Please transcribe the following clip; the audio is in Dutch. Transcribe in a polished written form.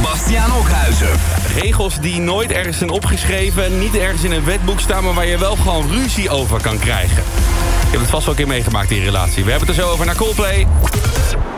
Bastiaan Okhuizen. Regels die nooit ergens zijn opgeschreven, niet ergens in een wetboek staan, maar waar je wel gewoon ruzie over kan krijgen. Je hebt het vast wel een keer meegemaakt in je relatie. We hebben het er zo over naar Coldplay.